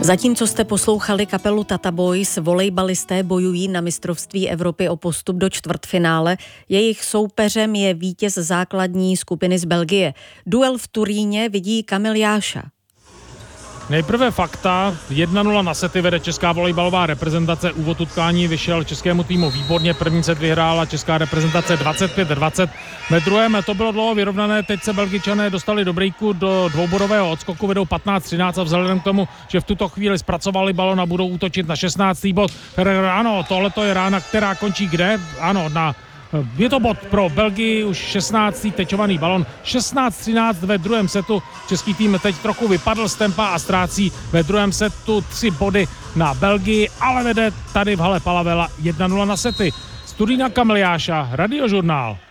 Zatímco jste poslouchali kapelu Tata Boys, volejbalisté bojují na mistrovství Evropy o postup do čtvrtfinále. Jejich soupeřem je vítěz základní skupiny z Belgie. Duel v Turíně vidí Kamil Jáša. Nejprve fakta. 1-0 na sety vede česká volejbalová reprezentace. Úvod utkání vyšel českému týmu výborně. První set vyhrála česká reprezentace 25-20. Ve druhém to bylo dlouho vyrovnané. Teď se Belgičané dostali do breaku, do dvoubodového odskoku, vedou 15-13 a vzhledem k tomu, že v tuto chvíli zpracovali balon a budou útočit na 16. bod. Ano, tohle je rána, která končí kde? Ano, je to bod pro Belgii, už 16. tečovaný balon, 16-13 ve druhém setu. Český tým teď trochu vypadl z tempa a ztrácí ve druhém setu 3 body na Belgii, ale vede tady v hale Palavela 1-0 na sety. Z Turína Kamil Jáša, Radiožurnál.